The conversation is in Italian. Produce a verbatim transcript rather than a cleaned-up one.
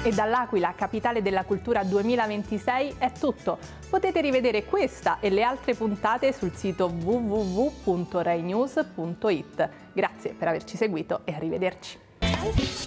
E dall'Aquila, capitale della cultura duemilaventisei, è tutto. Potete rivedere questa e le altre puntate sul sito w w w punto rai news punto it. Grazie per averci seguito e arrivederci.